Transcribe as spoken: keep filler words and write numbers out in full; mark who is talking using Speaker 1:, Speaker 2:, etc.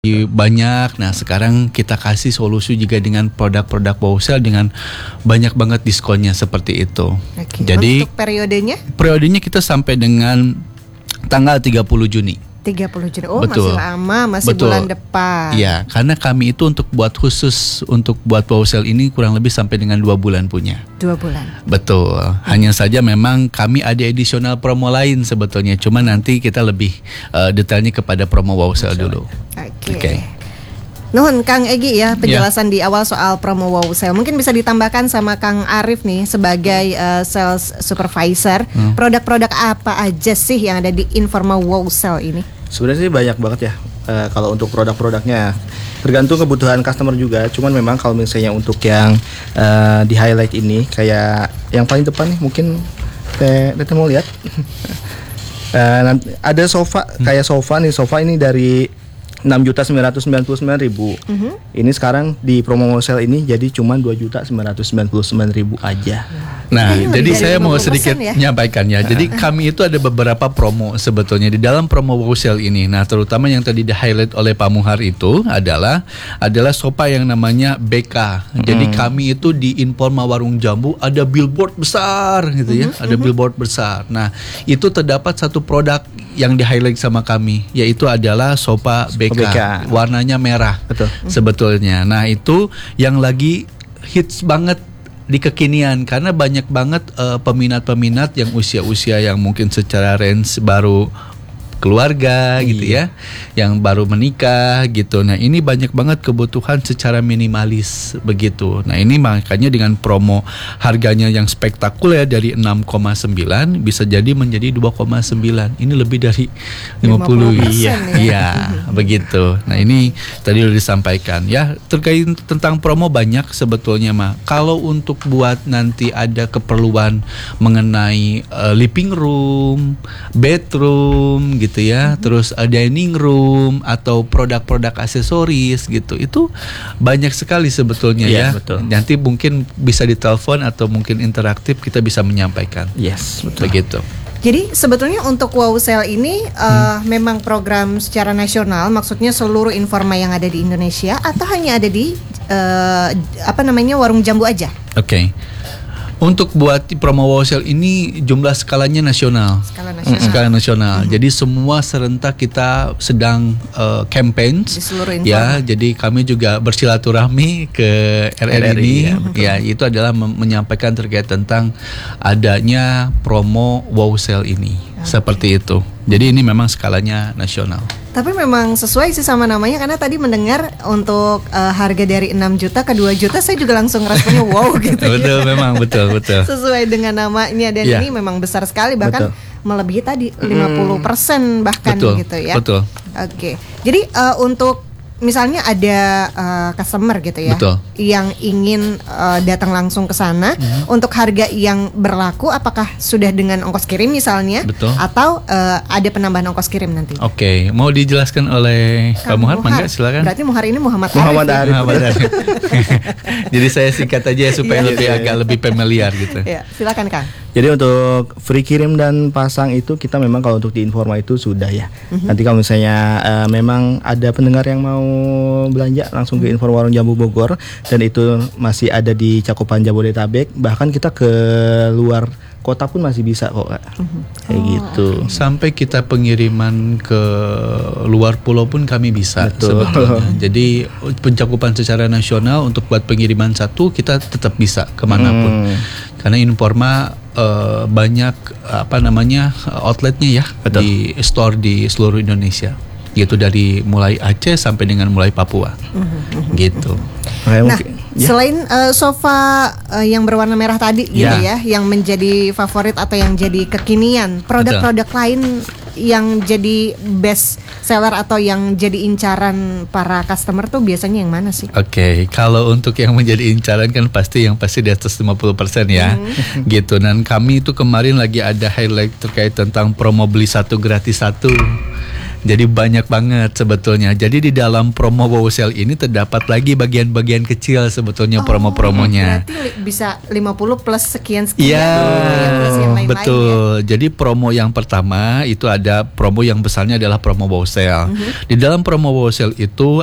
Speaker 1: banyak. Nah sekarang kita kasih solusi juga dengan produk-produk wholesale dengan banyak banget diskonnya seperti itu.
Speaker 2: Oke.
Speaker 1: Jadi
Speaker 2: untuk periodenya?
Speaker 1: Periodenya kita sampai dengan tanggal tiga puluh Juni.
Speaker 2: tiga puluh Juni. Oh,
Speaker 1: Betul.
Speaker 2: masih lama, masih
Speaker 1: Betul.
Speaker 2: bulan depan.
Speaker 1: Iya, karena kami itu untuk buat khusus untuk buat wholesale ini kurang lebih sampai dengan dua bulan punya.
Speaker 2: Dua bulan.
Speaker 1: Betul. Hanya saja memang kami ada additional promo lain sebetulnya. Cuma nanti kita lebih uh, detailnya kepada promo wholesale dulu.
Speaker 2: Oke.
Speaker 1: Oke.
Speaker 2: Nuhun Kang Egy ya penjelasan yeah. di awal soal promo wholesale. Mungkin bisa ditambahkan sama Kang Arif nih sebagai uh, sales supervisor. Hmm. Produk-produk apa aja sih yang ada di Informa Wholesale ini?
Speaker 3: Sebenarnya sih banyak banget ya. Uh, kalau untuk produk-produknya tergantung kebutuhan customer juga. Cuman memang kalau misalnya untuk yang uh, di highlight ini kayak yang paling depan nih mungkin teh teh mau lihat. uh, nanti ada sofa hmm. kayak sofa nih. Sofa ini dari enam juta sembilan ratus sembilan puluh sembilan ribu. Uh-huh. Ini sekarang di promo wholesale ini jadi cuma dua juta sembilan ratus sembilan puluh sembilan ribu aja.
Speaker 1: Nah,
Speaker 2: ini
Speaker 1: jadi saya mau sedikit
Speaker 2: ya?
Speaker 1: menyampaikan ya. Jadi kami itu ada beberapa promo sebetulnya di dalam promo wholesale ini. Nah, terutama yang tadi di-highlight oleh Pak Muhar itu adalah adalah sofa yang namanya B K. Hmm. Jadi kami itu di Informa Warung Jambu ada billboard besar gitu ya. Uh-huh. Ada billboard besar. Nah, itu terdapat satu produk yang di-highlight sama kami, yaitu adalah sofa B K. B K. Warnanya merah. Betul. Sebetulnya. Nah, itu yang lagi hits banget di kekinian karena banyak banget uh, peminat-peminat yang usia-usia yang mungkin secara range baru keluarga iya. gitu ya, yang baru menikah gitu. Nah ini banyak banget kebutuhan secara minimalis begitu. Nah ini makanya dengan promo harganya yang spektakuler dari enam koma sembilan bisa jadi menjadi dua koma sembilan. Ini lebih dari lima puluh. Iya, iya begitu. Nah ini tadi udah disampaikan ya terkait tentang promo banyak sebetulnya mah. Kalau untuk buat nanti ada keperluan mengenai uh, living room, bedroom gitu gitu ya, mm-hmm. terus uh, dining room atau produk-produk aksesoris gitu, itu banyak sekali sebetulnya yeah, ya. Betul. Nanti mungkin bisa ditelepon atau mungkin interaktif kita bisa menyampaikan.
Speaker 3: Yes,
Speaker 1: betul. Begitu.
Speaker 2: Jadi sebetulnya untuk wholesale ini uh, hmm. memang program secara nasional, maksudnya seluruh Informa yang ada di Indonesia atau hanya ada di uh, apa namanya warung jambu aja?
Speaker 1: Oke. Okay. Untuk buat promo wholesale ini jumlah skalanya nasional.
Speaker 2: Skala nasional.
Speaker 1: Skala nasional. Mm-hmm. Jadi semua serentak kita sedang uh, campaign.
Speaker 2: Di seluruh Informa.
Speaker 1: Ya, jadi kami juga bersilaturahmi ke R R I ini. Ya, ya, itu adalah mem- menyampaikan terkait tentang adanya promo wholesale ini. Okay. Seperti itu. Jadi ini memang skalanya nasional.
Speaker 2: Tapi memang sesuai sih sama namanya karena tadi mendengar untuk uh, harga dari enam juta ke dua juta saya juga langsung responnya wow gitu.
Speaker 1: Betul, ya. Memang betul, betul.
Speaker 2: Sesuai dengan namanya dan yeah. ini memang besar sekali bahkan betul. Melebihi tadi lima puluh persen bahkan
Speaker 1: betul,
Speaker 2: gitu ya.
Speaker 1: Betul.
Speaker 2: Oke. Okay. Jadi uh, untuk misalnya ada uh, customer gitu ya,
Speaker 1: betul.
Speaker 2: yang ingin uh, datang langsung ke sana hmm. untuk harga yang berlaku, apakah sudah dengan ongkos kirim misalnya,
Speaker 1: betul.
Speaker 2: atau uh, ada penambahan ongkos kirim nanti?
Speaker 1: Oke, okay. Mau dijelaskan oleh Pak Muhar, Mangga silakan.
Speaker 2: Berarti Muhar ini Muhammad Arif.
Speaker 3: Muhammad Arif.
Speaker 2: Ya?
Speaker 3: Muhammad Arif.
Speaker 1: Jadi saya singkat aja ya supaya lebih yeah. agak lebih familiar gitu.
Speaker 2: Ya, silakan Kang.
Speaker 3: Jadi untuk free kirim dan pasang itu kita memang kalau untuk di Informa itu sudah ya. Mm-hmm. Nanti kalau misalnya uh, memang ada pendengar yang mau belanja langsung ke Informa Warung Jambu Bogor dan itu masih ada di cakupan Jabodetabek, bahkan kita ke luar kota pun masih bisa kok Kak. Mm-hmm. Kayak oh, gitu.
Speaker 1: Sampai kita pengiriman ke luar pulau pun kami bisa.
Speaker 3: Betul.
Speaker 1: Sebetulnya. Jadi pencakupan secara nasional untuk buat pengiriman satu kita tetap bisa kemanapun. Hmm. Karena Informa uh, banyak apa namanya outletnya ya. Betul. Di store di seluruh Indonesia. Gitu dari mulai Aceh sampai dengan mulai Papua. Mm-hmm. Gitu.
Speaker 2: Nah, ya. Selain uh, sofa uh, yang berwarna merah tadi gitu ya, yang menjadi favorit atau yang jadi kekinian, produk-produk betul. Lain yang jadi best seller atau yang jadi incaran para customer tuh biasanya yang mana sih?
Speaker 1: Oke, okay. Kalau untuk yang menjadi incaran kan pasti yang pasti di atas lima puluh persen ya. Mm. Gitu. Dan kami itu kemarin lagi ada highlight terkait tentang promo beli satu gratis satu. Jadi banyak banget sebetulnya. Jadi di dalam promo wow sale ini terdapat lagi bagian-bagian kecil sebetulnya
Speaker 2: Oh,
Speaker 1: promo-promonya.
Speaker 2: Berarti li- bisa lima puluh plus sekian sekian.
Speaker 1: Iya,
Speaker 2: plus yang lain-lain
Speaker 1: betul. Jadi promo yang pertama itu ada promo yang besarnya adalah promo wow sale. Di dalam promo wow sale itu